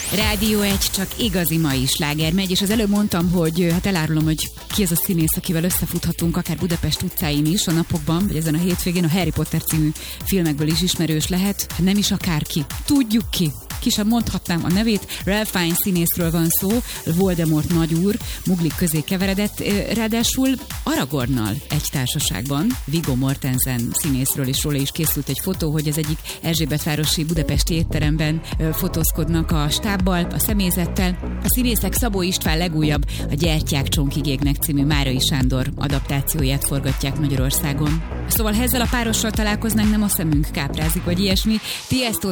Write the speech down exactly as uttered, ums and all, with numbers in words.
Rádió egy, csak igazi mai sláger megy, és az előbb mondtam, hogy hát elárulom, hogy ki ez a színész, akivel összefuthatunk akár Budapest utcáin is a napokban, vagy ezen a hétvégén, a Harry Potter című filmekből is ismerős lehet, nem is akárki. Tudjuk ki. Ki sem mondhatnám a nevét, Ralph Fiennes színészről van szó, Voldemort nagyúr, muglik közé keveredett, ráadásul Aragornnal egy társaságban, Viggo Mortensen színészről is róla is készült egy fotó, hogy az egyik Erzsébetvárosi budapesti étteremben fotózkodnak a stábbal, a személyzettel. A színészek Szabó István legújabb, a Gyertyák csónkig égnek című Márai Sándor adaptációját forgatják Magyarországon. Szóval ha ezzel a párossal találkoznánk, nem a szemünk káprázik, vagy ilyesmi. Tiesto